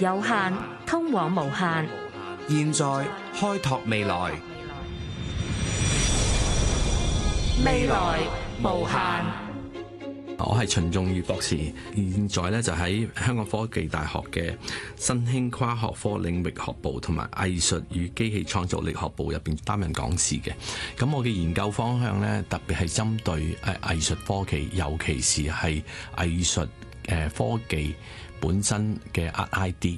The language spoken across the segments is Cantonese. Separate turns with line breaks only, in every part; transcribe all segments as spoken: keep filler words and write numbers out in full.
有限，通往無限。
現在開拓未來，
未來無限。
我係秦仲義博士，現在咧就喺香港科技大學嘅新興跨學科領域學部同埋藝術與機器創造力學部入邊擔任講師嘅。咁我嘅研究方向咧，特別係針對誒藝術科技，尤其是係藝術誒科技本身嘅 I D。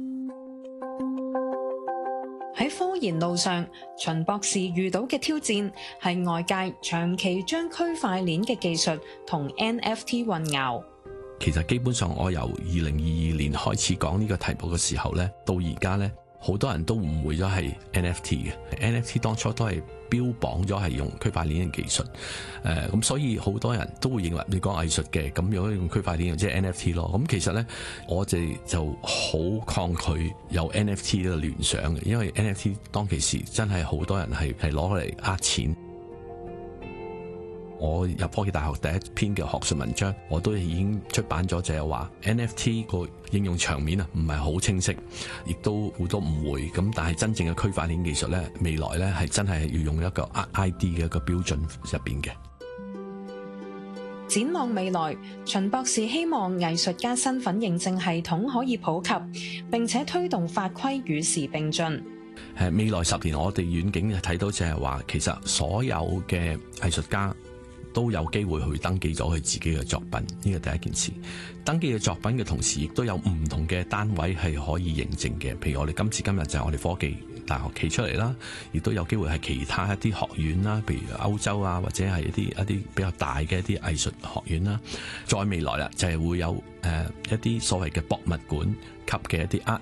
喺科研路上，秦博士遇到嘅挑戰係外界長期將區塊鏈嘅技術同 N F T 混淆。
其實基本上我由二零二二年開始講呢個題目嘅時候咧，到而家咧，好多人都誤會咗係 N F T 嘅。N F T 當初都係標榜咗係用區塊鏈嘅技術，誒、呃、咁所以好多人都會認為你講藝術嘅，咁如果用區塊鏈即係 N F T 咯。咁其實咧，我哋就好抗拒有 N F T 呢個聯想嘅，因為 N F T 當其時真係好多人係係攞嚟呃錢。我入科技大學第一篇嘅學術文章，我都已經出版咗，就係話 N F T 個應用場面啊，唔係好清晰，亦都好多誤會。咁但係真正嘅區塊鏈技術咧，未來咧係真係要用一個 I D 嘅一個標準入邊嘅。
展望未來，秦博士希望藝術家身份認證系統可以普及，並且推動法規與時並進。
誒，未來十年我哋遠景就睇到就係話，其實所有嘅藝術家都有機會去登記咗佢自己嘅作品，呢個第一件事。登記嘅作品嘅同時，亦都有唔同嘅單位係可以認證嘅。譬如我哋今次今日就係我哋科技大學企出嚟啦，亦都有機會係其他一啲學院啦，譬如歐洲啊，或者係一啲一啲比較大嘅一啲藝術學院啦。再未來啦，就係會有誒一啲所謂嘅博物館級嘅一啲 Art